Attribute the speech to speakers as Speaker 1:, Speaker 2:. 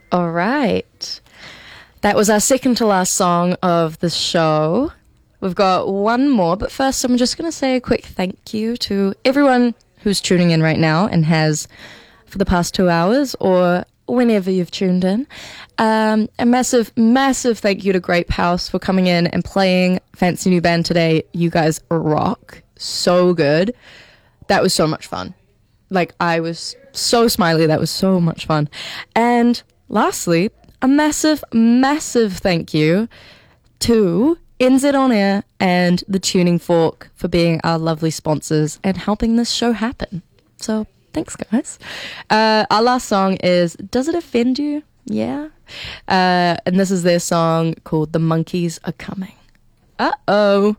Speaker 1: All right. That was our second to last song of the show. We've got one more, but first I'm just going to say a quick thank you to everyone who's tuning in right now and has for the past 2 hours or whenever you've tuned in. A massive, massive thank you to Grape House for coming in and playing Fancy New Band today. You guys rock. So good. That was so much fun. Like, I was so smiley. That was so much fun. And lastly, a massive, massive thank you to NZ On Air and the Tuning Fork for being our lovely sponsors and helping this show happen. So thanks, guys. Our last song is Does It Offend You? Yeah. And this is their song called The Monkeys Are Coming. Uh-oh.